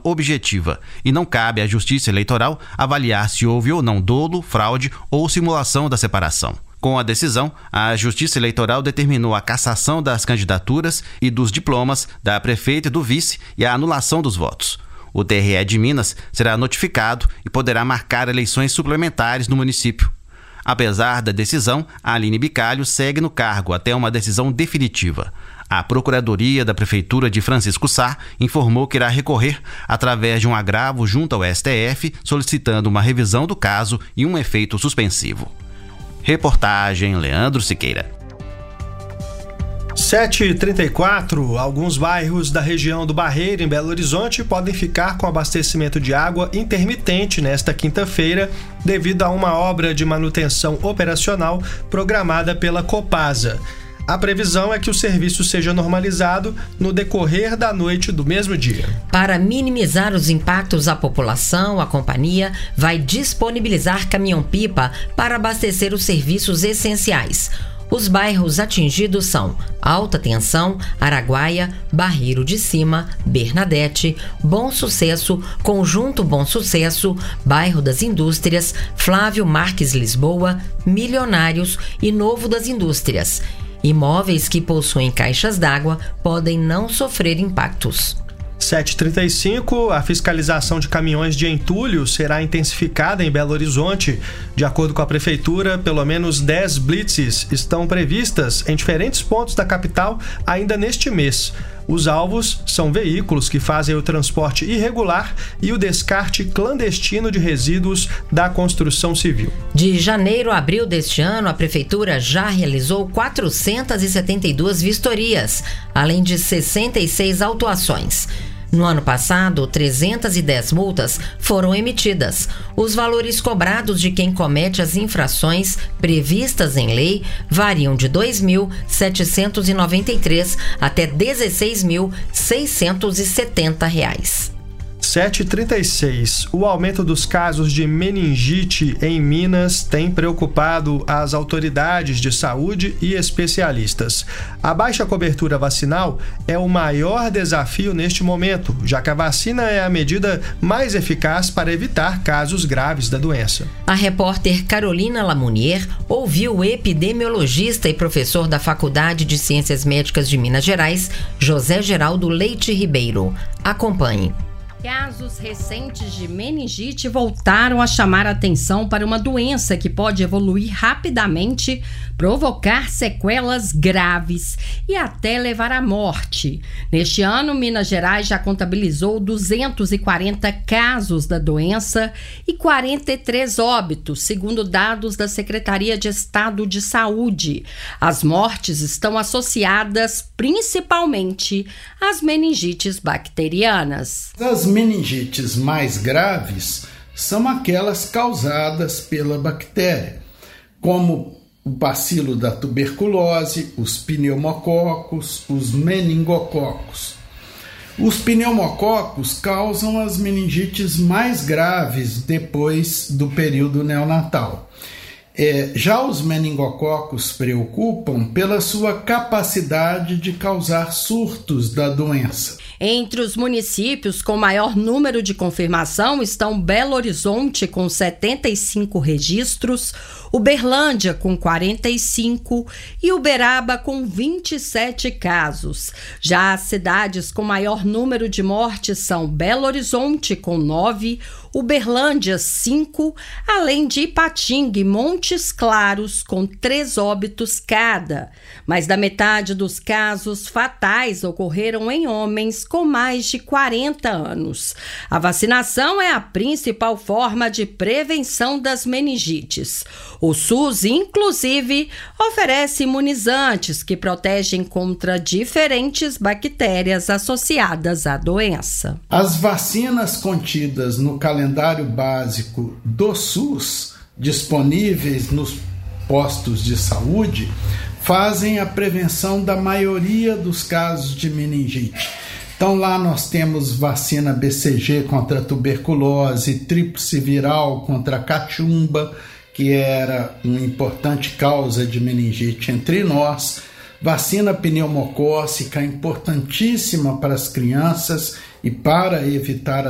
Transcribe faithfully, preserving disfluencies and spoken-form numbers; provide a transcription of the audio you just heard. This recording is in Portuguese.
objetiva e não cabe à Justiça Eleitoral avaliar se houve ou não dolo, fraude ou simulação da separação. Com a decisão, a Justiça Eleitoral determinou a cassação das candidaturas e dos diplomas da prefeita e do vice e a anulação dos votos. O T R E de Minas será notificado e poderá marcar eleições suplementares no município. Apesar da decisão, a Aline Bicalho segue no cargo até uma decisão definitiva. A Procuradoria da Prefeitura de Francisco Sá informou que irá recorrer através de um agravo junto ao S T F, solicitando uma revisão do caso e um efeito suspensivo. Reportagem Leandro Siqueira. sete e trinta e quatro, alguns bairros da região do Barreiro, em Belo Horizonte, podem ficar com abastecimento de água intermitente nesta quinta-feira, devido a uma obra de manutenção operacional programada pela Copasa. A previsão é que o serviço seja normalizado no decorrer da noite do mesmo dia. Para minimizar os impactos à população, a companhia vai disponibilizar caminhão-pipa para abastecer os serviços essenciais. Os bairros atingidos são Alta Tensão, Araguaia, Barreiro de Cima, Bernadette, Bom Sucesso, Conjunto Bom Sucesso, Bairro das Indústrias, Flávio Marques Lisboa, Milionários e Novo das Indústrias. Imóveis que possuem caixas d'água podem não sofrer impactos. sete e trinta e cinco, a fiscalização de caminhões de entulho será intensificada em Belo Horizonte. De acordo com a prefeitura, pelo menos dez blitzes estão previstas em diferentes pontos da capital ainda neste mês. Os alvos são veículos que fazem o transporte irregular e o descarte clandestino de resíduos da construção civil. De janeiro a abril deste ano, a prefeitura já realizou quatrocentas e setenta e duas vistorias, além de sessenta e seis autuações. No ano passado, trezentas e dez multas foram emitidas. Os valores cobrados de quem comete as infrações previstas em lei variam de dois mil setecentos e noventa e três até dezesseis mil seiscentos e setenta reais. sete e trinta e seis. O aumento dos casos de meningite em Minas tem preocupado as autoridades de saúde e especialistas. A baixa cobertura vacinal é o maior desafio neste momento, já que a vacina é a medida mais eficaz para evitar casos graves da doença. A repórter Carolina Lamounier ouviu o epidemiologista e professor da Faculdade de Ciências Médicas de Minas Gerais, José Geraldo Leite Ribeiro. Acompanhe. Casos recentes de meningite voltaram a chamar a atenção para uma doença que pode evoluir rapidamente, provocar sequelas graves e até levar à morte. Neste ano, Minas Gerais já contabilizou duzentos e quarenta casos da doença e quarenta e três óbitos, segundo dados da Secretaria de Estado de Saúde. As mortes estão associadas principalmente às meningites bacterianas. As meningites mais graves são aquelas causadas pela bactéria, como o bacilo da tuberculose, os pneumococos, os meningococos. Os pneumococos causam as meningites mais graves depois do período neonatal. É, já os meningococos preocupam pela sua capacidade de causar surtos da doença. Entre os municípios com maior número de confirmação estão Belo Horizonte, com setenta e cinco registros, Uberlândia, com quarenta e cinco e Uberaba, com vinte e sete casos. Já as cidades com maior número de mortes são Belo Horizonte, com nove, Uberlândia, cinco, além de Ipatinga e Montes Claros, com três óbitos cada. Mais da metade dos casos fatais ocorreram em homens com mais de quarenta anos. A vacinação é a principal forma de prevenção das meningites. O SUS, inclusive, oferece imunizantes que protegem contra diferentes bactérias associadas à doença. As vacinas contidas no calendário básico do SUS, disponíveis nos postos de saúde, fazem a prevenção da maioria dos casos de meningite. Então lá nós temos vacina B C G contra a tuberculose, tríplice viral contra a cachumba, que era uma importante causa de meningite entre nós, vacina pneumocócica, importantíssima para as crianças e para evitar